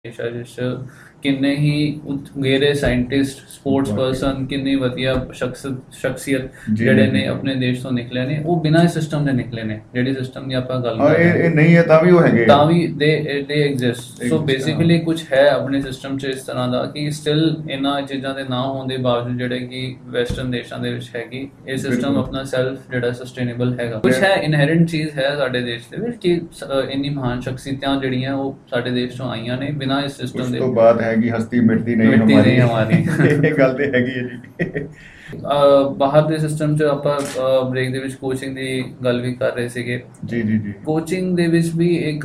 ਦੇਸ਼ ਆ ਜਿਸ 'ਚ ਕਿੰਨੇ ਹੀ ਉਗੇਰੇ ਸਾਇੰਟਿਸਟ, ਸਪੋਰਟਸ ਪਰਸਨ, ਕਿੰਨੀ ਵਧੀਆ ਸ਼ਖਸੀਅਤ ਜੀ ਜਿਹੜੇ ਜੀ ਨੇ ਆਪਣੇ ਦੇਸ਼ ਤੋਂ ਨਿਕਲੇ ਨੇ, ਉਹ ਬਿਨਾਂ ਇਸ ਸਿਸਟਮ ਦੇ ਨਿਕਲੇ ਨੇ। ਜਿਹੜੀ ਸਿਸਟਮ ਦੀ ਆਪਾਂ ਗੱਲ ਹਾਂ ਕਰ ਰਹੇ ਹਾਂ, ਇਹ ਨਹੀਂ ਹੈ ਤਾਂ ਵੀ ਉਹ ਹੈਗੇ ਤਾਂ ਵੀ ਦੇ ਐਗਜ਼ਿਸਟ। ਸੋ Exist, ਬੇਸਿਕਲੀ ਕੁਝ ਹੈ ਆਪਣੇ ਸਿਸਟਮ 'ਚ ਇਸ ਤਰ੍ਹਾਂ ਦਾ ਕਿ ਸਟਿਲ ਇਹਨਾਂ ਚੀਜ਼ਾਂ ਦੇ ਨਾ ਹੋਣ ਦੇ ਬਾਵਜੂਦ ਜਿਹੜੇ ਕਿ ਵੈਸਟਰਨ ਦੇਸ਼ਾਂ ਦੇ ਵਿੱਚ ਹੈਗੀ, ਇਹ ਸਿਸਟਮ ਬਿਲਕੁਲ। ਆਪਣਾ ਸੈਲਫ ਜਿਹੜਾ ਸਸਟੇਨੇਬਲ ਹੈਗਾ। ਕੁਝ ਹੈ ਇਨਹੈਰੈਂਟ ਚੀਜ਼ ਹੈ ਸਾਡੇ ਦੇਸ਼ ਦੇ ਵਿੱਚ ਕਿ ਇੰਨੀ ਮਹਾਨ ਸ਼ਖਸੀਅਤਾਂ ਜਿਹੜੀਆਂ ਉਹ ਸਾਡੇ ਦੇਸ਼ ਤੋਂ ਆਈਆਂ ਨੇ ਬਿਨਾਂ ਇਸ ਸਿਸਟਮ ਉਸ ਦੇ। ਤੋਂ ਬਾਅਦ ਹੈਗੀ ਹਸਤੀ ਮਿਟਦੀ ਨਹੀਂ ਮਿਟਦੀ ਨਹੀਂ ਹਮਾਰੀ। ਇਹ ਗੱਲ ਤੇ ਹੈਗੀ ਹੈ ਜੀ। ਬਾਹਰ ਦੇ ਸਿਸਟਮ 'ਚ ਆਪਾਂ ਬ੍ਰੇਕ ਦੇ ਵਿੱਚ ਕੋਚਿੰਗ ਦੀ ਗੱਲ ਵੀ ਕਰ ਰਹੇ ਸੀਗੇ। ਜੀ ਜੀ ਜੀ ਕੋਚਿੰਗ ਦੇ ਵਿੱਚ ਵੀ ਇੱਕ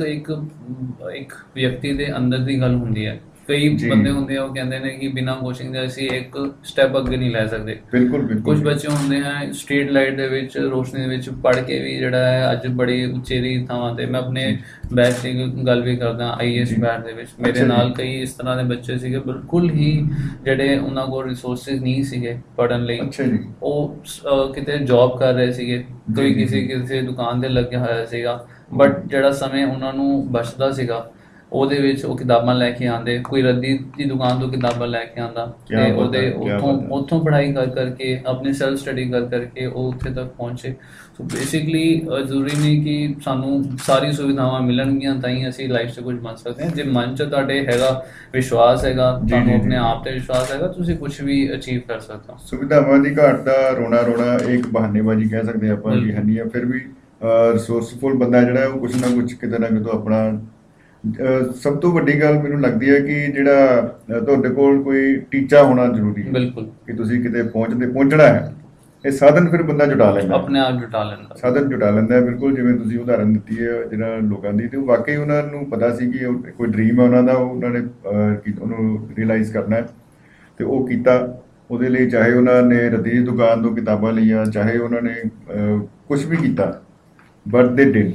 ਵਿਅਕਤੀ ਦੇ ਅੰਦਰ ਦੀ ਗੱਲ ਹੁੰਦੀ ਹੈ। ਕਈ ਜੀ। ਬੰਦੇ ਹੁੰਦੇ ਆ ਉਹ ਕਹਿੰਦੇ ਨੇ ਕਿ ਬਿਨਾਂ ਕੋਚਿੰਗ ਦੇ ਅਸੀਂ ਇੱਕ ਸਟੈਪ ਅੱਗੇ ਨਹੀਂ ਲੈ ਸਕਦੇ। ਬਿਲਕੁਲ ਬਿਲਕੁਲ ਕੁਝ ਬੱਚੇ ਹੁੰਦੇ ਹੈ ਸਟਰੀਟ ਲਾਈਟ ਦੇ ਵਿੱਚ, ਰੋਸ਼ਨੀ ਦੇ ਵਿੱਚ ਪੜ੍ਹ ਕੇ ਵੀ ਜਿਹੜਾ ਹੈ ਅੱਜ ਬੜੀ ਉਚੇਰੀ ਥਾਵਾਂ ਤੇ। ਮੈਂ ਆਪਣੇ ਬੈਚ ਦੀ ਗੱਲ ਵੀ ਕਰਦਾ, IAS ਬੈਚ ਦੇ ਵਿੱਚ ਮੇਰੇ ਅੱਛਾ ਜੀ। ਨਾਲ ਕਈ ਇਸ ਤਰ੍ਹਾਂ ਦੇ ਬੱਚੇ ਸੀਗੇ ਬਿਲਕੁਲ ਹੀ ਜਿਹੜੇ ਉਹਨਾਂ ਕੋਲ ਰਿਸੋਰਸਿਸ ਨਹੀਂ ਸੀਗੇ ਪੜ੍ਹਨ ਲਈ। ਅੱਛਾ ਜੀ। ਉਹ ਕਿਤੇ ਜੌਬ ਕਰ ਰਹੇ ਸੀਗੇ, ਕੋਈ ਜੀ, ਕਿਸੇ ਦੁਕਾਨ ਤੇ ਲੱਗਿਆ ਹੋਇਆ ਸੀਗਾ, ਬਟ ਜਿਹੜਾ ਸਮੇਂ ਉਹਨਾਂ ਨੂੰ ਬਚਦਾ ਸੀਗਾ ਉਹਦੇ ਵਿੱਚ ਉਹ ਕਿਤਾਬਾਂ ਲੈ ਕੇ ਆਉਂਦੇ, ਕੋਈ ਰੱਦੀ ਦੀ ਦੁਕਾਨ ਤੋਂ ਕਿਤਾਬਾਂ ਲੈ ਕੇ ਆਉਂਦਾ ਤੇ ਉਹਦੇ ਉੱਥੋਂ ਪੜ੍ਹਾਈ ਕਰ ਕਰਕੇ ਆਪਣੀ ਸੈਲਫ ਸਟੱਡੀ ਕਰ ਕਰਕੇ ਉਹ ਉੱਥੇ ਤੱਕ ਪਹੁੰਚੇ। ਸੋ ਬੇਸਿਕਲੀ ਜ਼ਰੂਰੀ ਨਹੀਂ ਕਿ ਸਾਨੂੰ ਸਾਰੀ ਸੁਵਿਧਾਵਾਂ ਮਿਲਣਗੀਆਂ ਤਾਂ ਹੀ ਅਸੀਂ ਲਾਈਫ 'ਚ ਕੁਝ ਬਣ ਸਕਦੇ ਹਾਂ। ਜੇ ਮਨ 'ਚ ਤੁਹਾਡੇ ਹੈਗਾ ਵਿਸ਼ਵਾਸ ਹੈਗਾ, ਤੁਹਾਨੂੰ ਆਪਣੇ ਆਪ ਤੇ ਵਿਸ਼ਵਾਸ ਹੈਗਾ, ਤੁਸੀਂ ਕੁਝ ਵੀ ਅਚੀਵ ਕਰ ਸਕਦੇ ਹੋ। ਸੁਵਿਧਾਵਾਂ ਦੀ ਘਾਟ ਦਾ ਰੋਣਾ ਇੱਕ ਬਹਾਨੇਬਾਜ਼ੀ ਕਹਿ ਸਕਦੇ ਆਪਾਂ ਕਿ ਹੈ ਆ। ਫਿਰ ਵੀ ਰਿਸੋਰਸਫੁਲ ਬੰਦਾ ਜਿਹੜਾ ਉਹ ਕੁਛ ਨਾ ਕੁਛ ਕਿਤੇ ਨਾ ਕਿਤੇ ਆਪਣਾ ਸਭ ਤੋਂ ਵੱਡੀ ਗੱਲ ਮੈਨੂੰ ਲੱਗਦੀ ਹੈ ਕਿ ਜਿਹੜਾ ਤੁਹਾਡੇ ਕੋਲ ਕੋਈ ਟੀਚਾ ਹੋਣਾ ਜ਼ਰੂਰੀ ਹੈ। ਬਿਲਕੁਲ, ਕਿ ਤੁਸੀਂ ਕਿਤੇ ਪਹੁੰਚਣਾ ਹੈ। ਇਹ ਸਾਧਨ ਫਿਰ ਬੰਦਾ ਜੁਟਾ ਲੈਂਦਾ, ਆਪਣੇ ਆਪ ਜੁਟਾ ਲੈਂਦਾ, ਸਾਧਨ ਜੁਟਾ ਲੈਂਦਾ ਹੈ। ਬਿਲਕੁਲ ਜਿਵੇਂ ਤੁਸੀਂ ਉਦਾਹਰਨ ਦਿੱਤੀ ਹੈ ਜਿਹੜਾ ਲੋਕਾਂ ਦੀ, ਤੇ ਵਾਕਈ ਉਹਨਾਂ ਨੂੰ ਪਤਾ ਸੀ ਕਿ ਕੋਈ ਡ੍ਰੀਮ ਹੈ ਉਹਨਾਂ ਦਾ, ਉਹਨਾਂ ਨੇ ਉਹਨੂੰ ਰਿਅਲਾਈਜ਼ ਕਰਨਾ ਹੈ ਤੇ ਉਹ ਕੀਤਾ। ਉਹਦੇ ਲਈ ਚਾਹੇ ਉਹਨਾਂ ਨੇ ਰੱਦੀ ਦੀ ਦੁਕਾਨ ਤੋਂ ਕਿਤਾਬਾਂ ਲਈਆਂ, ਚਾਹੇ ਉਹਨਾਂ ਨੇ ਕੁਝ ਵੀ ਕੀਤਾ, ਬਟ ਦੇ ਡਿਡ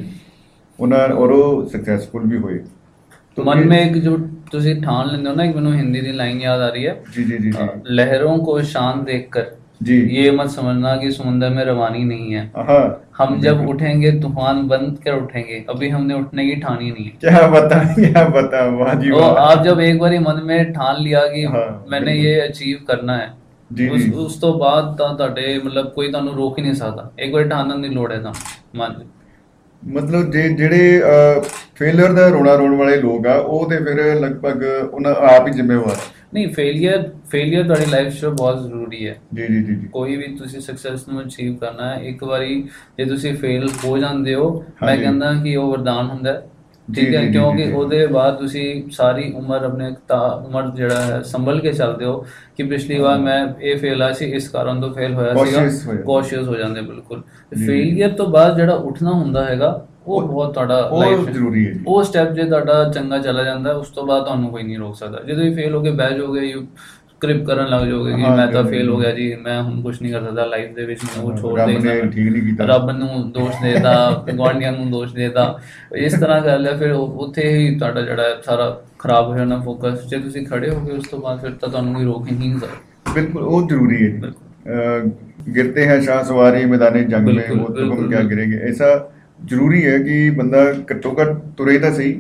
ਔਰ ਉਹ ਸਕਸੈਸਫੁਲ ਵੀ ਹੋਏ। मन में एक जो ਤੁਸੀਂ ठान लेते हो ना, एक ਮੈਨੂੰ हिंदी ਦੀ लाइन याद आ रही है, जी जी जी जी लहरों को शान देखकर जी ये मत समझना कि समुंदर में रवानी नहीं है। हाँ, हम जब उठेंगे तूफान बंद कर उठेंगे, अभी हमने उठने की ठानी नहीं है। क्या बता वाह जी वाह। आप जब एक बार मन में ठान लिया कि हाँ, मैंने ये अचीव करना है, जी जी ਉਸ ਤੋਂ ਬਾਅਦ ਤਾਂ ਤੁਹਾਡੇ ਮਤਲਬ ਕੋਈ ਤੁਹਾਨੂੰ ਰੋਕ ਹੀ ਨਹੀਂ ਸਕਦਾ। ਇੱਕ ਵਾਰ ਠਾਣਨ ਦੀ ਲੋੜ ਹੈ ਤਾਂ ਮਨ 'ਚ। ਮਤਲਬ ਜਿਹੜੇ ਫੇਲਿਅਰ ਦਾ ਰੋਣਾ ਰੋਣ ਵਾਲੇ ਲੋਕ ਆ, ਉਹ ਤੇ ਫਿਰ ਲਗਭਗ ਉਹਨਾਂ ਆਪ ਹੀ ਜ਼ਿੰਮੇਵਾਰ। ਨਹੀਂ, ਫੇਲੀਅਰ ਤੁਹਾਡੀ ਲਾਈਫ 'ਚ ਬਹੁਤ ਜ਼ਰੂਰੀ ਹੈ। ਜੀ ਜੀ ਜੀ ਜੀ ਕੋਈ ਵੀ ਤੁਸੀਂ ਸਕਸੈਸ ਨੂੰ ਅਚੀਵ ਕਰਨਾ ਹੈ, ਇੱਕ ਵਾਰੀ ਜੇ ਤੁਸੀਂ ਫੇਲ ਹੋ ਜਾਂਦੇ ਹੋ, ਮੈਂ ਹਾਂਜੀ। ਕਹਿੰਦਾ ਕਿ ਉਹ ਵਰਦਾਨ ਹੁੰਦਾ ਹੈ। ਜੀ, ਠੀਕ ਹੈ, ਜੀ, ਜੀ, ਕਿਉਂਕਿ ਜੀ। ਉਹਦੇ ਬਾਅਦ ਤੁਸੀਂ ਸਾਰੀ ਉਮਰ ਉਮਰ ਜਿਹੜਾ ਹੈ ਸੰਭਲ ਕੇ ਚੱਲਦੇ ਹੋ ਕਿ ਪਿਛਲੀ ਵਾਰ ਮੈਂ ਇਹ ਫੇਲ ਆਇਆ ਸੀ, ਇਸ ਕਾਰਨ ਤੋਂ ਫੇਲ ਹੋਇਆ ਸੀਗਾ, ਕੌਸ਼ੀਅਸ ਹੋ ਜਾਂਦੇ ਬਿਲਕੁਲ। ਫੇਲੀਅਰ ਤੋਂ ਬਾਅਦ ਜਿਹੜਾ ਉੱਠਣਾ ਹੁੰਦਾ ਹੈਗਾ ਉਹ ਬਹੁਤ ਤੁਹਾਡਾ ਲਾਈਫ ਜ਼ਰੂਰੀ ਹੈ। ਉਹ ਸਟੈਪ ਜੇ ਤੁਹਾਡਾ ਚੰਗਾ ਚਲਾ ਜਾਂਦਾ, ਉਸ ਤੋਂ ਬਾਅਦ ਤੁਹਾਨੂੰ ਕੋਈ ਨਹੀਂ ਰੋਕ ਸਕਦਾ। ਜੇ ਤੁਸੀਂ ਫੇਲ ਹੋ ਕੇ ਬਹਿ ਜਾਓਗੇ, ਕ੍ਰਿਪ ਕਰਨ ਲੱਗ ਜਾਓਗੇ ਕਿ ਮੈਂ ਤਾਂ ਫੇਲ ਹੋ ਗਿਆ ਜੀ, ਮੈਂ ਹੁਣ ਕੁਝ ਨਹੀਂ ਕਰ ਸਕਦਾ ਲਾਈਫ ਦੇ ਵਿੱਚ, ਮੈਨੂੰ ਛੋੜ ਦੇਣਾ, ਠੀਕ ਨਹੀਂ ਕੀਤਾ, ਰੱਬ ਨੂੰ ਦੋਸ਼ ਦੇਦਾ, ਗੁਆਂਢੀਆਂ ਨੂੰ ਦੋਸ਼ ਦੇਦਾ, ਇਸ ਤਰ੍ਹਾਂ ਕਰ ਲਿਆ, ਫਿਰ ਉੱਥੇ ਹੀ ਤੁਹਾਡਾ ਜਿਹੜਾ ਸਾਰਾ ਖਰਾਬ ਹੋ ਜਾਣਾ ਫੋਕਸ। ਜੇ ਤੁਸੀਂ ਖੜੇ ਹੋ ਗਏ ਉਸ ਤੋਂ ਬਾਅਦ ਫਿਰ ਤਾਂ ਤੁਹਾਨੂੰ ਕੋਈ ਰੋਕ ਹੀ ਨਹੀਂ ਸਕਦਾ। ਬਿਲਕੁਲ ਉਹ ਜ਼ਰੂਰੀ ਹੈ। गिरते हैं शाह सवारी मैदान जंग में, वो तो हम क्या गिरेंगे। ऐसा ਜ਼ਰੂਰੀ ਹੈ ਕਿ ਬੰਦਾ ਘੱਟੋ ਘੱਟ ਤੁਰੇ ਤਾਂ ਸਹੀ।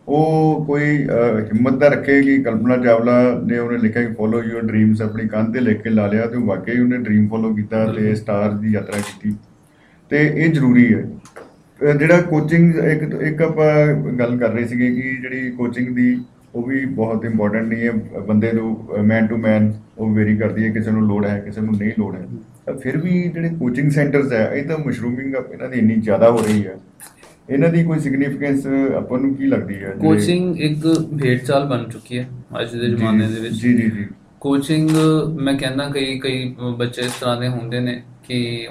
ਉਹ ਕੋਈ ਹਿੰਮਤ ਦਾ ਰੱਖੇ ਕਿ ਕਲਪਨਾ ਚਾਵਲਾ ਨੇ ਉਹਨੇ ਲਿਖਿਆ ਕਿ ਫੋਲੋ ਯੂਰ ਡ੍ਰੀਮਸ, ਆਪਣੀ ਕੰਧ ਤੇ ਲਿਖ ਕੇ ਲਾ ਲਿਆ, ਤੇ ਵਾਕਈ ਉਹਨੇ ਡ੍ਰੀਮ ਫੋਲੋ ਕੀਤਾ ਤੇ ਸਟਾਰ ਦੀ ਯਾਤਰਾ ਕੀਤੀ। ਤੇ ਇਹ ਜ਼ਰੂਰੀ ਹੈ। ਜਿਹੜਾ ਕੋਚਿੰਗ ਇੱਕ ਆਪਾਂ ਗੱਲ ਕਰ ਰਹੇ ਸੀਗੇ ਕਿ ਜਿਹੜੀ ਕੋਚਿੰਗ ਦੀ ਉਹ ਵੀ ਬਹੁਤ ਇੰਪੋਰਟੈਂਟ ਨਹੀਂ ਹੈ। ਬੰਦੇ ਨੂੰ ਮੈਨ ਟੂ ਮੈਨ ਉਹ ਵੇਰੀ ਕਰਦੀ ਹੈ, ਕਿਸੇ ਨੂੰ ਲੋੜ ਹੈ, ਕਿਸੇ ਨੂੰ ਨਹੀਂ ਲੋੜ ਹੈ। ਫਿਰ ਵੀ ਜਿਹੜੇ ਕੋਚਿੰਗ ਸੈਂਟਰਸ ਹੈ, ਇਹ ਤਾਂ ਮਸ਼ਰੂਮਿੰਗ ਇਹਨਾਂ ਦੀ ਇੰਨੀ ਜ਼ਿਆਦਾ ਹੋ ਰਹੀ ਹੈ, ਇਹਨਾਂ ਦੀ ਕੋਈ ਸਿਗਨੀਫੀਕੈਂਸ ਆਪਾਂ ਨੂੰ ਕੀ ਲੱਗਦੀ ਹੈ? ਕੋਚਿੰਗ ਇੱਕ ਭੇਡ ਚਾਲ ਬਣ ਚੁੱਕੀ ਹੈ ਅੱਜ ਦੇ ਜ਼ਮਾਨੇ ਦੇ ਵਿੱਚ। ਜੀ ਜੀ ਜੀ ਕੋਚਿੰਗ ਮੈਂ ਕਹਿੰਦਾ ਕਈ ਬੱਚੇ ਇਸ ਤਰ੍ਹਾਂ ਦੇ ਹੁੰਦੇ ਨੇ ਕਿ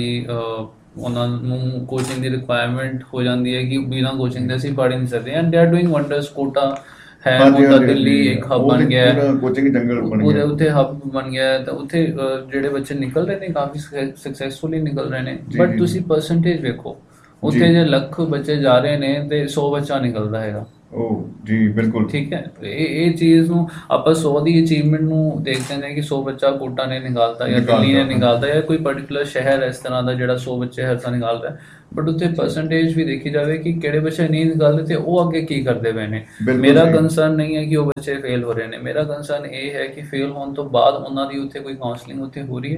ਉਹਨਾਂ ਨੂੰ ਕੋਚਿੰਗ ਦੀ ਰਿਕੁਆਇਰਮੈਂਟ ਹੋ ਜਾਂਦੀ ਹੈ ਕਿ ਬਿਨਾਂ ਕੋਚਿੰਗ ਦੇ ਅਸੀਂ ਪੜ੍ਹ ਹੀ ਨਹੀਂ ਸਕਦੇ। And they are doing wonders. Quota ਹੈ, ਉਹਦਾ ਦਿੱਲੀ ਇੱਕ ਹੱਬ ਬਣ ਗਿਆ ਹੈ, ਕੋਚਿੰਗ ਜੰਗਲ ਬਣ ਗਿਆ, ਉੱਥੇ ਹੱਬ ਬਣ ਗਿਆ ਹੈ। ਤਾਂ ਉੱਥੇ ਜਿਹੜੇ ਬੱਚੇ ਨਿਕਲ ਰਹੇ ਨੇ ਕਾਫੀ ਸਕਸੈਸਫੁਲੀ ਨਿਕਲ ਰਹੇ ਨੇ। ਬਟ ਤੁਸੀਂ ਪਰਸੈਂਟੇਜ ਵੇਖੋ, ਉੱਥੇ ਜੇ ਲੱਖ ਬੱਚੇ ਜਾ ਰਹੇ ਨੇ ਤੇ 100 ਬੱਚਾ ਨਿਕਲਦਾ ਹੈਗਾ। ਜੀ ਬਿਲਕੁਲ ਠੀਕ ਹੈ। ਇਹ ਚੀਜ਼ ਨੂੰ ਆਪਾਂ 100 ਦੀ ਅਚੀਵਮੈਂਟ ਨੂੰ ਦੇਖਦੇ ਨੇ ਕਿ 100 ਬੱਚਾ ਕੋਟਾ ਨੇ ਨਿਕਾਲਤਾ ਜਾਂ ਦਿੱਲੀ ਨੇ ਨਿਕਾਲਤਾ ਜਾਂ ਕੋਈ ਪਰਟੀਕੂਲਰ ਸ਼ਹਿਰ ਇਸ ਤਰ੍ਹਾਂ ਦਾ ਜਿਹੜਾ 100 ਬੱਚੇ ਹਰ ਸਾਲ ਨਿਕਾਲਦਾ। ਬਟ ਉੱਥੇ ਪਰਸੈਂਟੇਜ ਵੀ ਦੇਖੀ ਜਾਵੇ ਕਿ ਕਿਹੜੇ ਬੱਚੇ ਨਹੀਂ ਨਿਕਲਦੇ ਤੇ ਉਹ ਅੱਗੇ ਕੀ ਕਰਦੇ ਪਏ ਨੇ। ਮੇਰਾ ਕੰਸਰਨ ਨਹੀਂ ਹੈ ਕਿ ਉਹ ਬੱਚੇ ਫੇਲ ਹੋ ਰਹੇ ਨੇ, ਮੇਰਾ ਕੰਸਰਨ ਇਹ ਹੈ ਕਿ ਫੇਲ ਹੋਣ ਤੋਂ ਬਾਅਦ ਉਹਨਾਂ ਦੀ ਉੱਥੇ ਕੋਈ ਕਾਉਂਸਲਿੰਗ ਉੱਥੇ ਹੋ ਰਹੀ ਹੈ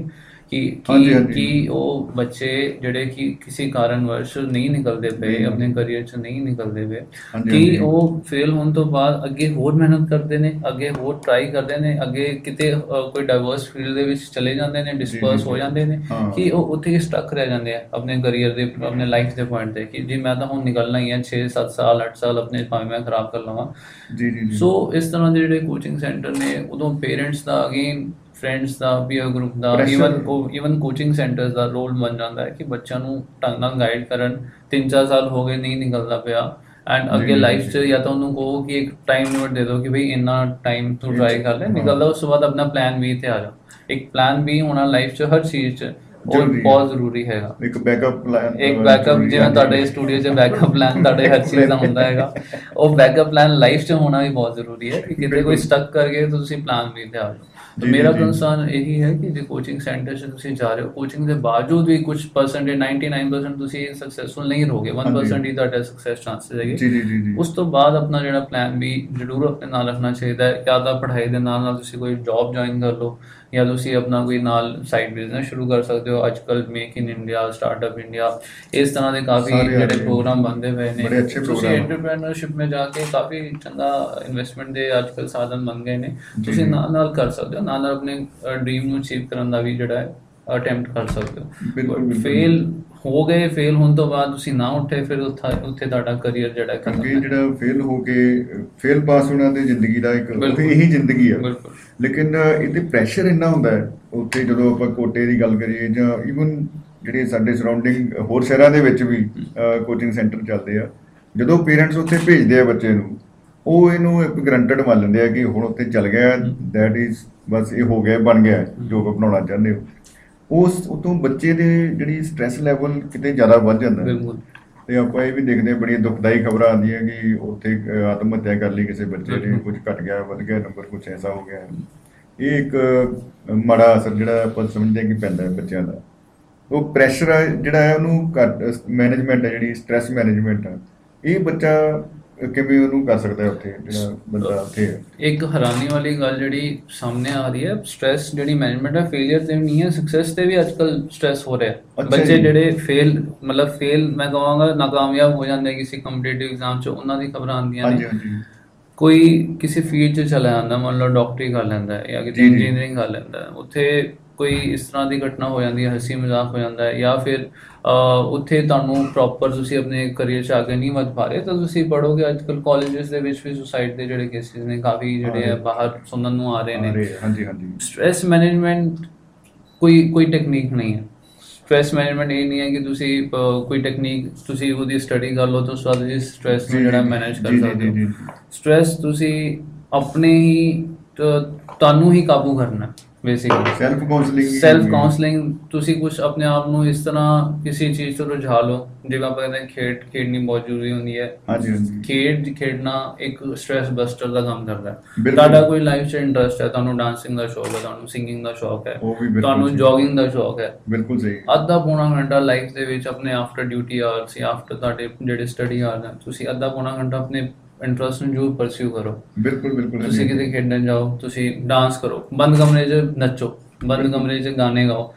ਕਿ ਉਹ ਬੱਚੇ ਜਿਹੜੇ ਕਿ ਕਿਸੇ ਕਾਰਨਵਸ਼ ਨਹੀਂ ਨਿਕਲਦੇ ਪਏ, ਆਪਣੇ ਕਰੀਅਰ 'ਚ ਨਹੀਂ ਨਿਕਲਦੇ ਪਏ, ਕਿ ਉਹ ਫੇਲ ਹੋਣ ਤੋਂ ਬਾਅਦ ਅੱਗੇ ਹੋਰ ਮਿਹਨਤ ਕਰਦੇ ਨੇ, ਅੱਗੇ ਹੋਰ ਟਰਾਈ ਕਰਦੇ ਨੇ, ਅੱਗੇ ਕਿਤੇ ਕੋਈ ਡਾਈਵਰਸ ਫੀਲਡ ਦੇ ਵਿੱਚ ਚਲੇ ਜਾਂਦੇ ਨੇ, ਡਿਸਪਰਸ ਹੋ ਜਾਂਦੇ ਨੇ, ਕਿ ਉਹ ਉੱਥੇ ਸਟਕ ਰਹਿ ਜਾਂਦੇ ਆ ਆਪਣੇ ਕਰੀਅਰ ਦੇ, ਆਪਣੇ ਲਾਈਫ ਦੇ ਪੁਆਇੰਟ ਤੇ ਕਿ ਜੀ ਮੈਂ ਤਾਂ ਹੁਣ ਨਿਕਲਣਾ ਹੀ ਹੈ 6-7 ਸਾਲ 8 ਸਾਲ ਆਪਣੇ ਭਾਵੇਂ ਮੈਂ ਖਰਾਬ ਕਰ ਲਵਾਂ। ਸੋ ਇਸ ਤਰ੍ਹਾਂ ਦੇ ਜਿਹੜੇ ਕੋਚਿੰਗ ਸੈਂਟਰ ਨੇ ਉਦੋਂ ਪੇਰੈਂਟਸ ਦਾ ਅਗੇਨ ਫਰੈਂਡਸ ਦਾ ਪੀਅਰ ਗਰੁੱਪ ਦਾ ਈਵਨ ਕੋਚਿੰਗ ਸੈਂਟਰਸ ਦਾ ਰੋਲ ਬਣ ਜਾਂਦਾ ਹੈ ਕਿ ਬੱਚਿਆਂ ਨੂੰ ਢੰਗ ਨਾਲ ਗਾਈਡ ਕਰਨ। 3-4 ਸਾਲ ਹੋ ਗਏ ਨਹੀਂ ਨਿਕਲਦਾ ਪਿਆ ਐਂਡ ਅੱਗੇ ਲਾਈਫ 'ਚ ਜਾਂ ਤਾਂ ਉਹਨੂੰ ਕਹੋ ਕਿ ਇੱਕ ਟਾਈਮ ਲਿਮਿਟ ਦੇ ਦਿਓ ਕਿ ਬਈ ਇੰਨਾ ਟਾਈਮ ਤੂੰ ਟਰਾਈ ਕਰ ਲੈ, ਨਿਕਲਦਾ ਉਸ ਤੋਂ ਬਾਅਦ ਆਪਣਾ ਪਲਾਨ B ਤੇ ਆ ਜਾ। ਇੱਕ ਪਲਾਨ B ਹੋਣਾ ਲਾਈਫ 'ਚ ਹਰ ਚੀਜ਼ 'ਚ ਉਹ ਬਹੁਤ ਜ਼ਰੂਰੀ ਹੈਗਾ। ਇੱਕ ਬੈਕਅਪ ਪਲਾਨ, ਇੱਕ ਬੈਕਅਪ, ਜਿਵੇਂ ਤੁਹਾਡੇ ਸਟੂਡੀਓ 'ਚ ਬੈਕਅਪ ਪਲਾਨ ਤੁਹਾਡੇ ਹਰ ਚੀਜ਼ ਦਾ ਹੁੰਦਾ ਹੈਗਾ, ਉਹ ਬੈਕਅਪ ਪਲਾਨ ਲਾਈਫ 'ਚ ਹੋਣਾ ਵੀ ਬਹੁਤ ਜ਼ਰੂਰੀ ਹੈ ਕਿ ਕਿਤੇ ਕੋਈ ਸਟਕ ਕਰ ਗਏ ਤਾਂ ਤੁਸੀਂ ਪਲਾਨ B ਤੇ ਆ ਜਾਓ। ਮੇਰਾ ਕੰਸਰਨ ਇਹੀ ਹੈ ਕਿ ਜੇ ਕੋਚਿੰਗ ਸੈਂਟਰ 'ਚ ਤੁਸੀਂ ਜਾ ਰਹੇ ਹੋ, ਕੋਚਿੰਗ ਦੇ ਬਾਵਜੂਦ ਵੀ ਕੁਝ ਪਰਸੈਂਟੇਜ 99% ਤੁਸੀਂ ਸਕਸੈਸਫੁਲ ਨਹੀਂ ਰਹੋਗੇ, 1% ਹੀ ਤੁਹਾਡਾ ਸਕਸੈਸ ਚਾਂਸਸ ਹੈਗੇ। ਉਸ ਤੋਂ ਬਾਅਦ ਆਪਣਾ ਜਿਹੜਾ ਪਲਾਨ B ਜ਼ਰੂਰ ਆਪਣੇ ਨਾਲ ਰੱਖਣਾ ਚਾਹੀਦਾ ਹੈ। ਜਾਂ ਤਾਂ ਪੜ੍ਹਾਈ ਦੇ ਨਾਲ ਨਾਲ ਤੁਸੀਂ ਕੋਈ ਜੌਬ ਜੁਆਇਨ ਕਰ ਲਓ ਜਾਂ ਤੁਸੀਂ ਆਪਣਾ ਕੋਈ ਨਾਲ ਸਾਈਡ ਬਿਜ਼ਨਸ ਸ਼ੁਰੂ ਕਰ ਸਕਦੇ ਹੋ। ਅੱਜ ਕੱਲ੍ਹ make in India, startup India, ਇਸ ਤਰ੍ਹਾਂ ਦੇ ਕਾਫੀ ਜਿਹੜੇ ਪ੍ਰੋਗਰਾਮ ਬਣਦੇ ਪਏ ਨੇ। ਤੁਸੀਂ ਐਂਟਰਪ੍ਰੈਨਰਸ਼ਿਪ ਵਿੱਚ ਜਾ ਕੇ ਕਾਫੀ ਚੰਗਾ ਇਨਵੈਸਟਮੈਂਟ ਦੇ ਅੱਜ ਕੱਲ੍ਹ ਸਾਧਨ ਬਣ ਗਏ ਨੇ, ਤੁਸੀਂ ਨਾਲ ਨਾਲ ਕਰ ਸਕਦੇ ਹੋ, ਨਾਲ ਨਾਲ ਆਪਣੇ ਡ੍ਰੀਮ ਨੂੰ ਅਚੀਵ ਕਰਨ ਦਾ ਵੀ ਜਿਹੜਾ ਹੈ ਅਟੈਂਪਟ ਕਰ ਸਕਦੇ ਹੋ। ਫੇਲ ਹੋ ਗਏ, ਫੇਲ ਹੋਣ ਤੋਂ ਬਾਅਦ ਤੁਸੀਂ ਨਾ ਉੱਠੇ, ਫਿਰ ਉੱਥੇ ਤੁਹਾਡਾ ਕਰੀਅਰ ਜਿਹੜਾ ਜਿਹੜਾ ਫੇਲ ਹੋ ਕੇ ਫੇਲ ਪਾਸ ਹੋਣਾ ਤੇ ਜ਼ਿੰਦਗੀ ਦਾ ਇੱਕ ਇਹੀ ਜ਼ਿੰਦਗੀ ਆ। ਲੇਕਿਨ ਇਹਦੇ ਪ੍ਰੈਸ਼ਰ ਇੰਨਾ ਹੁੰਦਾ ਹੈ ਉੱਥੇ, ਜਦੋਂ ਆਪਾਂ ਕੋਟੇ ਦੀ ਗੱਲ ਕਰੀਏ ਜਾਂ ਈਵਨ ਜਿਹੜੇ ਸਾਡੇ ਸਰਾਊਂਡਿੰਗ ਹੋਰ ਸ਼ਹਿਰਾਂ ਦੇ ਵਿੱਚ ਵੀ ਕੋਚਿੰਗ ਸੈਂਟਰ ਚੱਲਦੇ ਆ, ਜਦੋਂ ਪੇਰੈਂਟਸ ਉੱਥੇ ਭੇਜਦੇ ਆ ਬੱਚੇ ਨੂੰ, ਉਹ ਇਹਨੂੰ ਇੱਕ ਗਰੰਟਡ ਮੰਨ ਲੈਂਦੇ ਆ ਕਿ ਹੁਣ ਉੱਥੇ ਚੱਲ ਗਿਆ, ਦੈਟ ਇਜ਼ ਬਸ ਇਹ ਹੋ ਗਿਆ, ਬਣ ਗਿਆ ਜੋ ਬਣਾਉਣਾ ਚਾਹੁੰਦੇ ਹੋ। ਉਸ ਉਤੋਂ ਬੱਚੇ ਦੇ ਜਿਹੜੀ ਸਟ੍ਰੈਸ ਲੈਵਲ ਕਿਤੇ ਜ਼ਿਆਦਾ ਵੱਧ ਜਾਂਦਾ। ਤੇ ਆਪਾਂ ਇਹ ਵੀ ਦੇਖਦੇ ਹਾਂ, ਬੜੀਆਂ ਦੁਖਦਾਈ ਖਬਰਾਂ ਆਉਂਦੀਆਂ ਕਿ ਉੱਥੇ ਆਤਮ ਹੱਤਿਆ ਕਰ ਲਈ ਕਿਸੇ ਬੱਚੇ ਨੇ, ਕੁਝ ਘਟ ਗਿਆ, ਵੱਧ ਗਿਆ ਨੰਬਰ, ਕੁਛ ਐਸਾ ਹੋ ਗਿਆ। ਇਹ ਇੱਕ ਮਾੜਾ ਅਸਰ ਜਿਹੜਾ ਆਪਾਂ ਸਮਝਦੇ ਕਿ ਪੈਂਦਾ ਹੈ ਬੱਚਿਆਂ ਦਾ। ਉਹ ਪ੍ਰੈਸ਼ਰ ਆ ਜਿਹੜਾ ਹੈ ਉਹਨੂੰ ਮੈਨੇਜਮੈਂਟ ਹੈ, ਜਿਹੜੀ ਸਟ੍ਰੈਸ ਮੈਨੇਜਮੈਂਟ ਆ, ਇਹ ਬੱਚਾ ਕਿਵੇਂ ਉਹਨੂੰ ਕਰ ਸਕਦਾ ਹੈ ਉੱਥੇ, ਜਿਹੜਾ ਬੰਦਾ ਉੱਥੇ ਹੈ। ਇੱਕ ਹੈਰਾਨੀ ਵਾਲੀ ਗੱਲ ਜਿਹੜੀ ਸਾਹਮਣੇ ਆ ਰਹੀ ਹੈ, ਸਟ੍ਰੈਸ ਜਿਹੜੀ ਮੈਨੇਜਮੈਂਟ ਹੈ ਫੇਲੀਅਰ ਤੇ ਵੀ ਨਹੀਂ ਹੈ, ਸਕਸੈਸ ਤੇ ਵੀ ਅੱਜ ਕੱਲ ਸਟ੍ਰੈਸ ਹੋ ਰਿਹਾ। ਬੱਚੇ ਜਿਹੜੇ ਫੇਲ ਮੈਂ ਕਹਾਂਗਾ ਨਾਕਾਮਯਾਬ ਹੋ ਜਾਂਦੇ ਕਿਸੇ ਕੰਪੀਟੀਟਿਵ ਐਗਜ਼ਾਮ 'ਚ, ਉਹਨਾਂ ਦੀ ਖਬਰਾਂ ਆਉਂਦੀਆਂ ਨੇ। ਕੋਈ ਕਿਸੇ ਫੀਲਡ 'ਚ ਚਲਾ ਜਾਂਦਾ, ਮੰਨ ਲਓ ਡਾਕਟਰੀ ਕਰ ਲੈਂਦਾ ਹੈ ਜਾਂ ਕਿਤੇ ਇੰਜੀਨੀਅਰਿੰਗ ਕਰ ਲੈਂਦਾ ਹੈ, ਉੱਥੇ ਕੋਈ ਇਸ ਤਰ੍ਹਾਂ ਦੀ ਘਟਨਾ ਹੋ ਜਾਂਦੀ ਹੈ, ਹੱਸੀ ਮਜ਼ਾਕ ਹੋ ਜਾਂਦਾ ਹੈ, ਜਾਂ ਫਿਰ ਉੱਥੇ ਤੁਹਾਨੂੰ ਪ੍ਰੋਪਰ ਤੁਸੀਂ ਆਪਣੇ ਕਰੀਅਰ 'ਚ ਅੱਗੇ ਨਹੀਂ ਵੱਧ ਪਾ ਰਹੇ ਤਾਂ ਤੁਸੀਂ ਪੜ੍ਹੋਗੇ। ਅੱਜ ਕੱਲ੍ਹ ਕਾਲਜਿਸ ਦੇ ਵਿੱਚ ਵੀ ਸੁਸਾਈਡ ਦੇ ਜਿਹੜੇ ਕੇਸਿਸ ਨੇ ਕਾਫੀ ਜਿਹੜੇ ਆ ਬਾਹਰ ਸੁਣਨ ਨੂੰ ਆ ਰਹੇ ਨੇ। ਸਟ੍ਰੈਸ ਮੈਨੇਜਮੈਂਟ ਕੋਈ ਟੈਕਨੀਕ ਨਹੀਂ ਹੈ। ਸਟ੍ਰੈਸ ਮੈਨੇਜਮੈਂਟ ਇਹ ਨਹੀਂ ਹੈ ਕਿ ਤੁਸੀਂ ਕੋਈ ਟੈਕਨੀਕ ਤੁਸੀਂ ਉਹਦੀ ਸਟੱਡੀ ਕਰ ਲਓ ਤਾਂ ਉਸ ਤੋਂ ਬਾਅਦ ਤੁਸੀਂ ਸਟ੍ਰੈਸ ਨੂੰ ਜਿਹੜਾ ਮੈਨੇਜ ਕਰ ਸਕਦੇ ਹੋ। ਸਟ੍ਰੈਸ ਤੁਸੀਂ ਆਪਣੇ ਹੀ ਤੁਹਾਨੂੰ ਹੀ ਕਾਬੂ ਕਰਨਾ, ਬੇਸਿਕਲੀ ਸੈਲਫ ਕਾਉਂਸਲਿੰਗ। ਤੁਸੀਂ ਕੁਛ ਆਪਣੇ ਆਪ ਨੂੰ ਇਸ ਤਰ੍ਹਾਂ ਕਿਸੇ ਚੀਜ਼ ਤੋਂ ਰੁਝਾ ਲਓ, ਜਿਵੇਂ ਆਪਾਂ ਕਹਿੰਦੇ ਖੇਡਣੀ ਬਹੁਤ ਜ਼ਰੂਰੀ ਹੁੰਦੀ ਹੈ। ਖੇਡਣਾ ਇੱਕ ਸਟ੍ਰੈਸ ਬਸਟਰ ਦਾ ਕੰਮ ਕਰਦਾ ਹੈ। ਤੁਹਾਡਾ ਕੋਈ ਲਾਈਫ 'ਚ ਇੰਟਰਸਟ ਹੈ, ਤੁਹਾਨੂੰ ਡਾਂਸਿੰਗ ਦਾ ਸ਼ੌਕ ਹੈ, ਤੁਹਾਨੂੰ ਸਿੰਗਿੰਗ ਦਾ ਸ਼ੌਕ ਹੈ, ਤੁਹਾਨੂੰ ਜੋਗਿੰਗ ਦਾ ਸ਼ੌਕ ਹੈ, ਬਿਲਕੁਲ ਸਹੀ, ਅੱਧਾ ਪੌਣਾ ਘੰਟਾ ਲਾਈਫ ਦੇ ਵਿੱਚ ਆਪਣੇ ਆਫਟਰ ਡਿਊਟੀ ਆਵਰਸ ਜਾਂ ਆਫਟਰ ਤੁਹਾਡੇ ਜਿਹੜੇ ਸਟੱਡੀ ਆਵਰਸ ਹਨ, ਤੁਸੀਂ ਅੱਧਾ ਪੌਣਾ ਘੰਟਾ ਆਪਣੇ ਇੰਟਰਸਟ ਨੂੰ ਜ਼ਰੂਰ ਪਰਸਿਊ ਕਰੋ। ਬਿਲਕੁਲ ਤੁਸੀਂ ਕਿਤੇ ਖੇਡਣ ਜਾਓ, ਤੁਸੀਂ ਡਾਂਸ ਕਰੋ, ਬੰਦ ਕਮਰੇ 'ਚ ਨੱਚੋ, ਬੰਦ ਕਮਰੇ 'ਚ ਗਾਣੇ ਗਾਓ।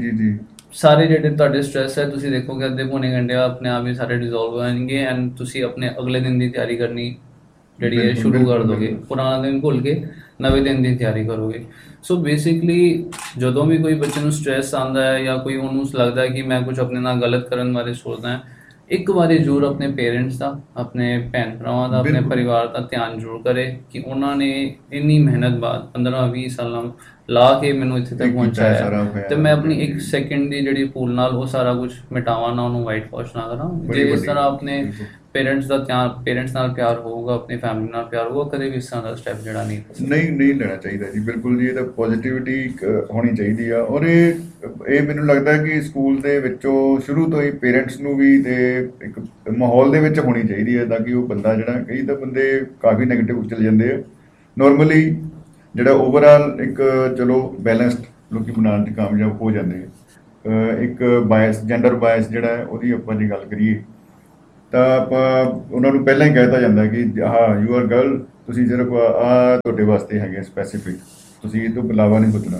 ਸਾਰੇ ਜਿਹੜੇ ਤੁਹਾਡੇ ਸਟ੍ਰੈਸ ਹੈ ਤੁਸੀਂ ਦੇਖੋਗੇ ਅੱਧੇ ਪੌਣੇ ਘੰਟੇ ਆਪਣੇ ਆਪ ਹੀ ਸਾਰੇ ਡਿਜ਼ੋਲਵ ਹੋ ਜਾਣਗੇ ਐਂਡ ਤੁਸੀਂ ਆਪਣੇ ਅਗਲੇ ਦਿਨ ਦੀ ਤਿਆਰੀ ਕਰਨੀ ਜਿਹੜੀ ਹੈ ਸ਼ੁਰੂ ਕਰ ਦੋਗੇ। ਪੁਰਾਣਾ ਦਿਨ ਭੁੱਲ ਕੇ ਨਵੇਂ ਦਿਨ ਦੀ ਤਿਆਰੀ ਕਰੋਗੇ। ਸੋ ਬੇਸਿਕਲੀ ਜਦੋਂ ਵੀ ਕੋਈ ਬੱਚੇ ਨੂੰ ਸਟ੍ਰੈਸ ਆਉਂਦਾ ਹੈ ਜਾਂ ਕੋਈ ਉਹਨੂੰ ਲੱਗਦਾ ਹੈ ਕਿ ਮੈਂ ਕੁਝ ਆਪਣੇ ਨਾਲ ਗਲਤ ਕਰਨ ਬਾਰੇ ਸੋਚਦਾ ਹਾਂ, ਇੱਕ ਵਾਰੀ ਜ਼ਰੂਰ ਆਪਣੇ ਪੇਰੈਂਟਸ ਦਾ, ਆਪਣੇ ਭੈਣ ਭਰਾਵਾਂ ਦਾ, ਆਪਣੇ ਪਰਿਵਾਰ ਦਾ ਧਿਆਨ ਜ਼ਰੂਰ ਕਰੇ ਕਿ ਉਹਨਾਂ ਨੇ ਇੰਨੀ ਮਿਹਨਤ ਬਾਅਦ 15-20 ਸਾਲਾਂ ਲਾ ਕੇ ਮੈਨੂੰ ਇੱਥੇ ਤੱਕ ਪਹੁੰਚਾਇਆ ਤੇ ਮੈਂ ਆਪਣੀ 1 ਸੈਕਿੰਡ ਦੀ ਜਿਹੜੀ ਭੂਲ ਨਾਲ ਉਹ ਸਾਰਾ ਕੁਝ ਮਿਟਾਵਾਂ ਨਾ, ਉਹਨੂੰ ਵਾਈਟ ਵਾਸ਼ ਨਾ ਕਰਾਂ। ਜੇ ਇਸ ਤਰ੍ਹਾਂ ਆਪਣੇ ਪੇਰੈਂਟਸ ਦਾ ਧਿਆਨ, ਪੇਰੈਂਟਸ ਨਾਲ ਪਿਆਰ ਹੋਊਗਾ, ਆਪਣੀ ਫੈਮਿਲੀ ਨਾਲ ਪਿਆਰ ਹੋਊਗਾ, ਕਦੇ ਵੀ ਇਸ ਤਰ੍ਹਾਂ ਦਾ ਸਟੈਪ ਜਿਹੜਾ ਨਹੀਂ ਲੈਣਾ ਚਾਹੀਦਾ ਜੀ। ਬਿਲਕੁਲ ਜੀ, ਇਹ ਤਾਂ ਪੋਜ਼ਿਟਿਵਿਟੀ ਹੋਣੀ ਚਾਹੀਦੀ ਆ। ਔਰ ਇਹ ਮੈਨੂੰ ਲੱਗਦਾ ਕਿ ਸਕੂਲ ਦੇ ਵਿੱਚੋਂ ਸ਼ੁਰੂ ਤੋਂ ਹੀ ਪੇਰੈਂਟਸ ਨੂੰ ਵੀ ਤੇ ਇੱਕ ਮਾਹੌਲ ਦੇ ਵਿੱਚ ਹੋਣੀ ਚਾਹੀਦੀ ਹੈ ਤਾਂ ਕਿ ਉਹ ਬੰਦਾ ਜਿਹੜਾ, ਕਈ ਤਾਂ ਬੰਦੇ ਕਾਫੀ ਨੈਗੇਟਿਵ ਚਲੇ ਜਾਂਦੇ ਆ, ਨੋਰਮਲੀ ਜਿਹੜਾ ਓਵਰਆਲ ਇੱਕ ਚਲੋ ਬੈਲੈਂਸਡ ਲੋਕੀ ਬਣਾਉਣ 'ਚ ਕਾਮਯਾਬ ਹੋ ਜਾਂਦੇ ਆ। ਇੱਕ ਬਾਇਸ, ਜੈਂਡਰ ਬਾਇਸ ਜਿਹੜਾ ਹੈ ਉਹਦੀ ਆਪਾਂ ਜੇ ਗੱਲ ਕਰੀਏ ਤਾਂ ਆਪਾਂ ਉਹਨਾਂ ਨੂੰ ਪਹਿਲਾਂ ਹੀ ਕਹਿ ਦਿੱਤਾ ਜਾਂਦਾ ਕਿ ਹਾਂ ਯੂ ਆਰ ਗਰਲ, ਤੁਸੀਂ ਸਿਰਫ ਆ ਤੁਹਾਡੇ ਵਾਸਤੇ ਹੈਗੇ ਸਪੈਸੀਫਿਕ, ਤੁਸੀਂ ਇਹ ਤੋਂ ਇਲਾਵਾ ਨਹੀਂ ਸੋਚਣਾ।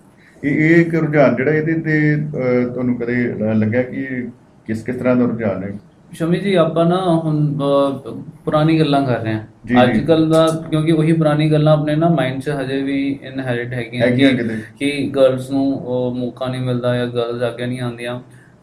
ਇਹ ਇੱਕ ਰੁਝਾਨ ਜਿਹੜਾ ਇਹਦੇ ਤੇ ਤੁਹਾਨੂੰ ਕਦੇ ਲੱਗਿਆ ਕਿ ਕਿਸ ਤਰ੍ਹਾਂ ਦਾ ਰੁਝਾਨ ਹੈ? ਸ਼ਮੀ ਜੀ, ਆਪਾਂ ਨਾ ਹੁਣ ਪੁਰਾਣੀ ਗੱਲਾਂ ਕਰ ਰਹੇ ਹਾਂ ਅੱਜ ਕੱਲ ਦਾ, ਕਿਉਂਕਿ ਉਹੀ ਪੁਰਾਣੀ ਗੱਲਾਂ ਆਪਣੇ ਨਾ ਮਾਈਂਡ 'ਚ ਹਜੇ ਵੀ ਇਨਹੈਰਿਟ ਹੈਗੀਆਂ ਕਿ ਗਰਲਸ ਨੂੰ ਮੌਕਾ ਨਹੀਂ ਮਿਲਦਾ ਜਾਂ ਗਰਲਸ ਅੱਗੇ ਨਹੀਂ ਆਉਂਦੀਆਂ।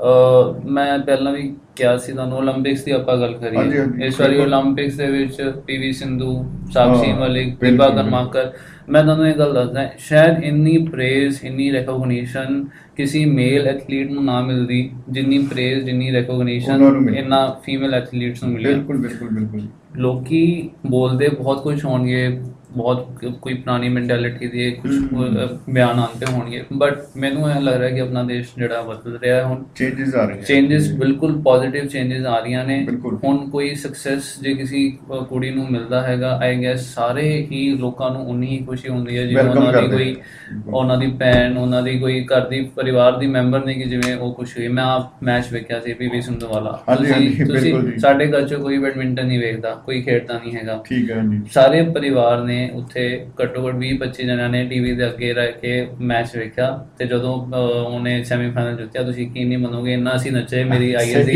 ਮੈਂ ਪਹਿਲਾਂ ਵੀ ਕਿਹਾ ਸੀ ਤੁਹਾਨੂੰ, ਓਲੰਪਿਕਸ ਦੀ ਆਪਾਂ ਗੱਲ ਕਰੀਏ, ਇਸ ਵਾਰੀ ਓਲੰਪਿਕਸ ਦੇ ਵਿੱਚ PV ਸਿੰਧੂ, ਸਾਕਸ਼ੀ ਮਲਿਕ, ਦੀਪਾ ਕਰਮਾਕਰ, ਮੈਂ ਤੁਹਾਨੂੰ ਇਹ ਗੱਲ ਦੱਸਦਾ, ਸ਼ਾਇਦ ਇੰਨੀ ਪ੍ਰੇਜ਼, ਇੰਨੀ ਰੈਕੋਗਨੀਸ਼ਨ ਕਿਸੇ ਮੇਲ ਐਥਲੀਟ ਨੂੰ ਨਾ ਮਿਲਦੀ ਜਿੰਨੀ ਪ੍ਰੇਜ਼, ਜਿੰਨੀ ਰੈਕੋਗਨੀਸ਼ਨ ਇਹਨਾਂ ਫੀਮੇਲ ਐਥਲੀਟਸ ਨੂੰ ਮਿਲੀ। ਬਿਲਕੁਲ ਬਿਲਕੁਲ ਬਿਲਕੁਲ। ਲੋਕੀ ਬੋਲਦੇ ਬਹੁਤ ਕੁਝ ਹੋਣਗੇ, ਬਹੁਤ ਕੋਈ ਪੁਰਾਣੀ ਮੈਂਟੈਲਿਟੀ ਦੇ ਕੁਝ ਬਿਆਨ ਆਉਂਦੇ ਹੋਣਗੇ, ਬਟ ਮੈਨੂੰ ਇਹ ਲੱਗ ਰਿਹਾ ਕਿ ਆਪਣਾ ਦੇਸ਼ ਜਿਹੜਾ ਬਦਲ ਰਿਹਾ ਹੈ, ਹੁਣ ਚੇਂਜਸ ਆ ਰਹੇ, ਚੇਂਜਸ ਬਿਲਕੁਲ ਪੋਜ਼ਿਟਿਵ ਚੇਂਜਸ ਆ ਰਹੀਆਂ ਨੇ। ਹੁਣ ਕੋਈ ਸਕਸੈਸ ਜੇ ਕਿਸੇ ਕੁੜੀ ਨੂੰ ਮਿਲਦਾ ਹੈਗਾ, ਆਈ ਗੈਸ ਸਾਰੇ ਹੀ ਲੋਕਾਂ ਨੂੰ ਉਨੀ ਹੀ ਖੁਸ਼ੀ ਹੁੰਦੀ ਹੈ ਜਿਵੇਂ ਉਹਨਾਂ ਦੀ ਕੋਈ, ਉਹਨਾਂ ਦੀ ਭੈਣ, ਉਹਨਾਂ ਦੀ ਕੋਈ ਘਰ ਦੀ ਪਰਿਵਾਰ ਦੀ ਮੈਂਬਰ ਨੇ, ਕਿ ਜਿਵੇਂ ਉਹ ਖੁਸ਼ ਹੋਈ। ਮੈਂ ਆਪ ਮੈਚ ਵੇਖਿਆ ਸੀ PV ਸਿੰਧੂ ਵਾਲਾ, ਤੁਸੀਂ ਸਾਡੇ ਘਰ 'ਚ ਕੋਈ ਬੈਡਮਿੰਟਨ ਨਹੀਂ ਵੇਖਦਾ, ਕੋਈ ਖੇਡਦਾ ਨਹੀਂ ਹੈਗਾ, ਠੀਕ ਹੈ ਜੀ, ਸਾਰੇ ਪਰਿਵਾਰ ਨੇ ਉੱਥੇ ਘੱਟੋ ਘੱਟ 20-25 ਜਣਿਆਂ ਨੇ ਟੀਵੀ ਦੇ ਅੱਗੇ ਰਹਿ ਕੇ ਮੈਚ ਵੇਖਿਆ। ਤੇ ਜਦੋਂ ਉਹਨੇ ਸੈਮੀਫਾਈਨਲ ਜਿੱਤਿਆ, ਤੁਸੀਂ ਕੀ ਨਹੀਂ ਮੰਨੋਗੇ, ਇੰਨਾ ਅਸੀਂ ਨੱਚੇ। ਮੇਰੀ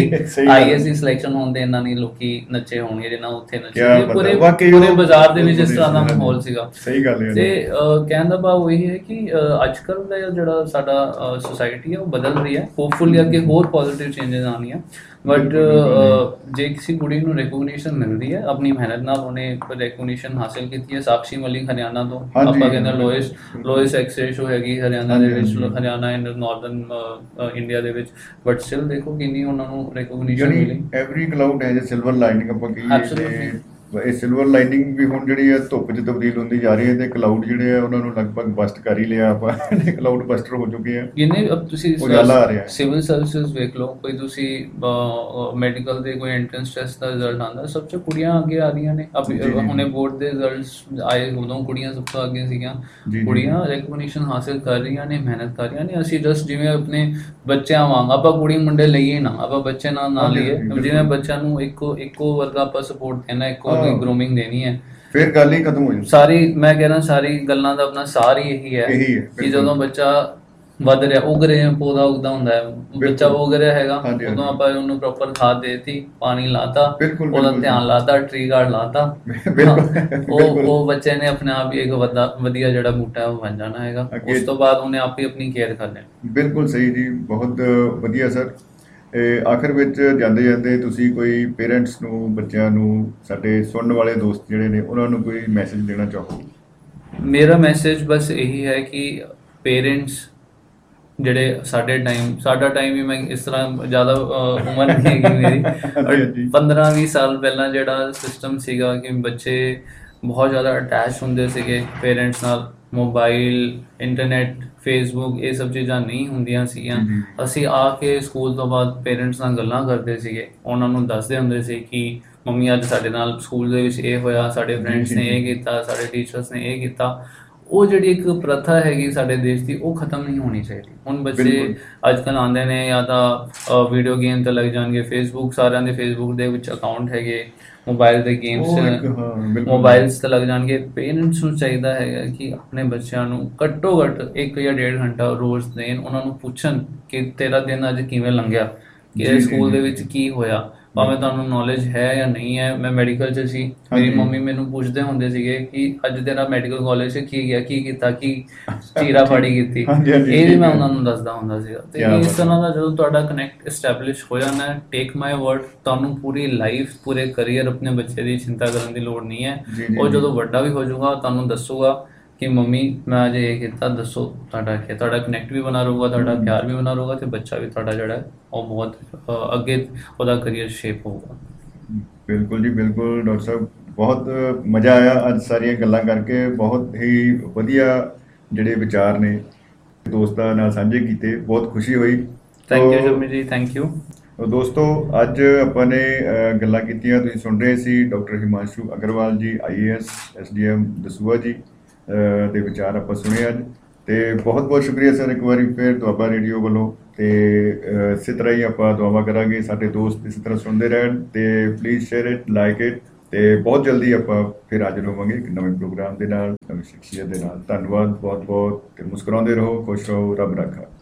ISC ਸਿਲੈਕਸ਼ਨ ਹੋਣ ਦੇ ਇੰਨਾ ਨਹੀਂ ਲੋਕੀ ਨੱਚੇ ਹੋਣਗੇ ਜਿੰਨਾ ਉੱਥੇ ਨੱਚੇ। ਪੂਰੇ ਬਾਜ਼ਾਰ ਦੇ ਵਿੱਚ ਇਸ ਤਰ੍ਹਾਂ ਦਾ ਮਾਹੌਲ ਸੀਗਾ। ਸਹੀ ਗੱਲ ਹੈ। ਤੇ ਕਹਿਣ ਦਾ ਭਾਵ ਇਹ ਹੈ ਕਿ ਅੱਜ ਕੱਲ੍ਹ ਦਾ ਜਿਹੜਾ ਸਾਡਾ ਸੋਸਾਇਟੀ ਹੈ ਉਹ ਬਦਲ ਰਹੀ ਹੈ। ਹੋਪਫੁਲੀ ਅੱਗੇ ਹੋਰ ਪੋਜ਼ੀਟਿਵ ਚੇਂਜਸ ਆਉਣੀਆਂ, ਬਟ ਜੇ ਕਿਸੇ ਕੁੜੀ ਨੂੰ ਰੈਕੋਗਨੀਸ਼ਨ ਮਿਲਦੀ ਹੈ ਆਪਣੀ ਮਿਹਨਤ ਨਾਲ, ਉਹਨੇ ਰੈਕੋਗਨੀਸ਼ਨ ਹਾਸਿਲ ਕੀਤੀ ਹੈ। ਸਾਕਸ਼ੀ ਮਲਿਕ ਹਰਿਆਣਾ ਤੋਂ, ਆਪਾਂ ਕਹਿੰਦੇ ਲੋਇਸ ਸੈਕਸ ਰੇਸ਼ੋ ਹੈਗੀ ਹਰਿਆਣਾ ਦੇ ਵਿੱਚ, ਹਰਿਆਣਾ ਐਂਡ ਨਾਰਦਰਨ ਇੰਡੀਆ ਦੇ ਵਿੱਚ, ਬਟ ਸਟਿਲ ਦੇਖੋ ਕਿੰਨੀ ਉਹਨਾਂ ਨੂੰ ਰੈਕੋਗਨੀਸ਼ਨ ਮਿਲੀ। Every cloud has a silver lining ਆਪਾਂ ਕਹੀਏ, ਇਹ ਸਿਲਵਰ ਲਾਈਨਿੰਗ ਵੀ ਹੁਣ ਜਿਹੜੀ ਹੈ ਧੁੱਪ 'ਚ ਤਬਦੀਲ ਹੁੰਦੀ ਜਾ ਰਹੀ ਹੈ, ਤੇ ਕਲਾਊਡ ਜਿਹੜੇ ਆ ਉਹਨਾਂ ਨੂੰ ਲਗਭਗ ਬਸਟ ਕਰ ਹੀ ਲਿਆ ਆਪਾਂ, ਕਲਾਊਡ ਬਸਟਰ ਹੋ ਚੁੱਕੇ ਆ। ਜਿਹਨੇ ਤੁਸੀਂ ਸਿਵਲ ਸਰਵਿਸਿਜ਼ ਵੇਖ ਲਓ, ਕੋਈ ਤੁਸੀਂ ਮੈਡੀਕਲ ਦੇ ਕੋਈ ਐਂਟਰੈਂਸ ਟੈਸਟ ਦਾ ਰਿਜ਼ਲਟ ਆਉਂਦਾ, ਸਭ 'ਚ ਕੁੜੀਆਂ ਅੱਗੇ ਆ ਰਹੀਆਂ ਨੇ। ਹੁਣੇ ਬੋਰਡ ਦੇ ਰਿਜ਼ਲਟਸ ਆਏ, ਉਦੋਂ ਕੁੜੀਆਂ ਸਭ ਤੋਂ ਅੱਗੇ ਸੀਗੀਆਂ। ਕੁੜੀਆਂ ਰੈਕੋਗਨੀਸ਼ਨ ਹਾਸਿਲ ਕਰ ਰਹੀਆਂ ਨੇ, ਮਿਹਨਤ ਕਰ ਰਹੀਆਂ ਨੇ। ਅਸੀਂ ਜਸਟ ਜਿਵੇਂ ਆਪਣੇ ਬੱਚਿਆਂ ਵਾਂਗ, ਆਪਾਂ ਕੁੜੀ ਮੁੰਡੇ ਲਈਏ ਨਾ, ਆਪਾਂ ਬੱਚੇ ਨਾਲ ਨਾ ਲਈਏ, ਜਿਵੇਂ ਬੱਚਿਆਂ ਨੂੰ ਇੱਕੋ ਵਰਗਾ ਆਪਾਂ ਸਪੋਰਟ ਦੇਣਾ, ਇੱਕੋ ਗਰੂਮਿੰਗ ਦੇਣੀ ਹੈ, ਫਿਰ ਗੱਲ ਹੀ ਖਤਮ ਹੋ ਜਾਂਦੀ ਸਾਰੀ। ਮੈਂ ਕਹਿਣਾ ਸਾਰੀ ਗੱਲਾਂ ਦਾ ਆਪਣਾ ਸਾਰ ਹੀ ਇਹੀ ਹੈ ਕਿ ਜਦੋਂ ਬੱਚਾ ਵੱਧ ਰਿਹਾ, ਉਗ ਰਿਹਾ, ਪੌਦਾ ਉੱਗਦਾ ਹੁੰਦਾ ਹੈ, ਬੱਚਾ ਉਗ ਰਿਹਾ ਹੈਗਾ, ਉਦੋਂ ਆਪਾਂ ਉਹਨੂੰ ਪ੍ਰੋਪਰ ਖਾਦ ਦੇਤੀ, ਪਾਣੀ ਲਾਤਾ, ਉਹਦਾ ਧਿਆਨ ਲਾਤਾ, ਟਰੀ ਗਾਰਡ ਲਾਤਾ, ਉਹ ਬੱਚੇ ਨੇ ਆਪਣੇ ਆਪ ਹੀ ਇੱਕ ਵਧੀਆ ਜਿਹੜਾ ਬੂਟਾ ਉਹ ਬਣ ਜਾਣਾ ਹੈਗਾ। ਉਸ ਤੋਂ ਬਾਅਦ ਉਹਨੇ ਆਪ ਹੀ ਆਪਣੀ ਕੇਅਰ ਕਰਨੀ। ਬਿਲਕੁਲ ਸਹੀ ਜੀ, ਬਹੁਤ ਵਧੀਆ ਸਰ। ਆਖਰ ਵਿੱਚ ਜਾਂਦੇ ਜਾਂਦੇ ਤੁਸੀਂ ਕੋਈ ਪੇਰੈਂਟਸ ਨੂੰ, ਬੱਚਿਆਂ ਨੂੰ, ਸਾਡੇ ਸੁਣਨ ਵਾਲੇ ਦੋਸਤ ਜਿਹੜੇ ਨੇ, ਉਹਨਾਂ ਨੂੰ ਕੋਈ ਮੈਸੇਜ ਦੇਣਾ ਚਾਹੋ? ਮੇਰਾ ਮੈਸੇਜ ਬਸ ਇਹੀ ਹੈ ਕਿ ਪੇਰੈਂਟਸ ਜਿਹੜੇ ਸਾਡਾ ਟਾਈਮ ਵੀ, ਮੈਂ ਇਸ ਤਰ੍ਹਾਂ ਜ਼ਿਆਦਾ ਉਮਰ ਨਹੀਂ ਹੈਗੀ ਮੇਰੀ, 15-20 ਸਾਲ ਪਹਿਲਾਂ ਜਿਹੜਾ ਸਿਸਟਮ ਸੀਗਾ ਕਿ ਬੱਚੇ ਬਹੁਤ ਜ਼ਿਆਦਾ ਅਟੈਚ ਹੁੰਦੇ ਸੀਗੇ ਪੇਰੈਂਟਸ ਨਾਲ, ਮੋਬਾਈਲ, ਇੰਟਰਨੈਟ, ਫੇਸਬੁੱਕ, ਇਹ ਸਭ ਚੀਜ਼ਾਂ ਨਹੀਂ ਹੁੰਦੀਆਂ ਸੀਗੀਆਂ। ਅਸੀਂ ਆ ਕੇ ਸਕੂਲ ਤੋਂ ਬਾਅਦ ਪੇਰੈਂਟਸ ਨਾਲ ਗੱਲਾਂ ਕਰਦੇ ਸੀਗੇ, ਉਹਨਾਂ ਨੂੰ ਦੱਸਦੇ ਹੁੰਦੇ ਸੀ ਕਿ ਮੰਮੀ ਅੱਜ ਸਾਡੇ ਨਾਲ ਸਕੂਲ ਦੇ ਵਿੱਚ ਇਹ ਹੋਇਆ, ਸਾਡੇ ਫਰੈਂਡਸ ਨੇ ਇਹ ਕੀਤਾ, ਸਾਡੇ ਟੀਚਰਸ ਨੇ ਇਹ ਕੀਤਾ। ਉਹ ਜਿਹੜੀ ਇੱਕ ਪ੍ਰਥਾ ਹੈਗੀ ਸਾਡੇ ਦੇਸ਼ ਦੀ, ਉਹ ਖਤਮ ਨਹੀਂ ਹੋਣੀ ਚਾਹੀਦੀ। ਹੁਣ ਬੱਚੇ ਅੱਜ ਕੱਲ੍ਹ ਆਉਂਦੇ ਨੇ, ਜਾਂ ਤਾਂ ਵੀਡੀਓ ਗੇਮ 'ਤੇ ਲੱਗ ਜਾਣਗੇ, ਫੇਸਬੁੱਕ, ਸਾਰਿਆਂ ਦੇ ਫੇਸਬੁੱਕ ਦੇ ਵਿੱਚ ਅਕਾਊਂਟ ਹੈਗੇ, ਮੋਬਾਈਲ ਦੇ ਗੇਮਸ, ਮੋਬਾਈਲਸ 'ਤੇ ਲੱਗ ਜਾਣਗੇ। ਪੇਰੈਂਟਸ ਨੂੰ ਚਾਹੀਦਾ ਹੈਗਾ ਕਿ ਆਪਣੇ ਬੱਚਿਆਂ ਨੂੰ ਘੱਟੋ ਘੱਟ 1 ਜਾਂ 1.5 ਘੰਟਾ ਰੋਜ਼ ਦੇਣ, ਉਹਨਾਂ ਨੂੰ ਪੁੱਛਣ ਕਿ ਤੇਰਾ ਦਿਨ ਅੱਜ ਕਿਵੇਂ ਲੰਘਿਆ, ਕਿ ਸਕੂਲ ਦੇ ਵਿੱਚ ਕੀ ਹੋਇਆ, ਭਾਵੇਂ ਤੁਹਾਨੂੰ ਨੌਲੇਜ ਹੈ ਜਾਂ ਨਹੀਂ ਹੈ। ਮੈਂ ਮੈਡੀਕਲ 'ਚ ਸੀ, ਮੇਰੀ ਮੰਮੀ ਮੈਨੂੰ ਪੁੱਛਦੇ ਹੁੰਦੇ ਸੀਗੇ ਕਿ ਅੱਜ ਤੇਰਾ ਮੈਡੀਕਲ ਕਾਲਜ 'ਚ ਕੀ ਗਿਆ, ਕੀ ਕੀਤਾ, ਕੀ ਚੀਰਾ ਫਾੜੀ ਕੀਤੀ, ਇਹ ਵੀ ਮੈਂ ਉਹਨਾਂ ਨੂੰ ਦੱਸਦਾ ਹੁੰਦਾ ਸੀਗਾ। ਤੇ ਇਸ ਤਰ੍ਹਾਂ ਦਾ ਜਦੋਂ ਤੁਹਾਡਾ ਕਨੈਕਟ ਐਸਟੈਬਲਿਸ਼ ਹੋ ਜਾਣਾ, ਟੇਕ ਮਾਈ ਵਰਡ, ਤੁਹਾਨੂੰ ਪੂਰੀ ਲਾਈਫ, ਪੂਰੇ ਕਰੀਅਰ ਆਪਣੇ ਬੱਚੇ ਦੀ ਚਿੰਤਾ ਕਰਨ ਦੀ ਲੋੜ ਨਹੀਂ ਹੈ। ਉਹ ਜਦੋਂ ਵੱਡਾ ਵੀ ਹੋ ਜਾਊਗਾ, ਤੁਹਾਨੂੰ ਦੱਸੂਗਾ ਕਿ ਮੰਮੀ ਮੈਂ ਅੱਜ ਇਹ ਕੀਤਾ, ਦੱਸੋ ਤੁਹਾਡਾ ਕੀ। ਤੁਹਾਡਾ ਕਨੈਕਟ ਵੀ ਬਣਾ ਰਹੂਗਾ, ਤੁਹਾਡਾ ਪਿਆਰ ਵੀ ਬਣਾ ਰਹੂਗਾ, ਤੇ ਬੱਚਾ ਵੀ ਤੁਹਾਡਾ ਜਿਹੜਾ ਉਹ ਬਹੁਤ ਅੱਗੇ ਉਹਦਾ ਕਰੀਅਰ ਸ਼ੇਪ ਹੋਊਗਾ। ਬਿਲਕੁਲ ਜੀ, ਬਿਲਕੁਲ ਡਾਕਟਰ ਸਾਹਿਬ, ਬਹੁਤ ਮਜ਼ਾ ਆਇਆ ਅੱਜ ਸਾਰੀਆਂ ਗੱਲਾਂ ਕਰਕੇ। ਬਹੁਤ ਹੀ ਵਧੀਆ ਜਿਹੜੇ ਵਿਚਾਰ ਨੇ ਦੋਸਤਾਂ ਨਾਲ ਸਾਂਝੇ ਕੀਤੇ, ਬਹੁਤ ਖੁਸ਼ੀ ਹੋਈ। ਥੈਂਕ ਯੂ ਸ਼ਮੀ ਜੀ, ਥੈਂਕ ਯੂ। ਦੋਸਤੋ, ਅੱਜ ਆਪਾਂ ਨੇ ਗੱਲਾਂ ਕੀਤੀਆਂ, ਤੁਸੀਂ ਸੁਣ ਰਹੇ ਸੀ ਡਾਕਟਰ ਹਿਮਾਂਸ਼ੂ ਅਗਰਵਾਲ ਜੀ, IAS SDM ਦਸੂਹਾ ਜੀ ਦੇ ਵਿਚਾਰ ਆਪਾਂ ਸੁਣੇ ਅੱਜ। ਤੇ ਬਹੁਤ ਬਹੁਤ ਸ਼ੁਕਰੀਆ ਸਰ ਇੱਕ ਵਾਰੀ ਫਿਰ ਦੁਆਬਾ ਰੇਡੀਓ ਵੱਲੋਂ ਤੇ ਇਸੇ ਤਰ੍ਹਾਂ ਹੀ ਆਪਾਂ ਦੁਆਵਾਂ ਕਰਾਂਗੇ ਸਾਡੇ ਦੋਸਤ ਇਸੇ ਤਰ੍ਹਾਂ ਸੁਣਦੇ ਰਹਿਣ ਤੇ please share it, like it, ਤੇ ਬਹੁਤ ਜਲਦੀ ਆਪਾਂ ਫਿਰ ਹਾਜ਼ਰ ਹੋਵਾਂਗੇ ਇੱਕ ਨਵੇਂ ਪ੍ਰੋਗਰਾਮ ਦੇ ਨਾਲ, ਨਵੀਂ ਸ਼ਖਸੀਅਤ ਦੇ ਨਾਲ। ਧੰਨਵਾਦ ਬਹੁਤ ਬਹੁਤ, ਤੇ ਮੁਸਕਰਾਉਂਦੇ ਰਹੋ, ਖੁਸ਼ ਰਹੋ, ਰੱਬ ਰਾਖਾ।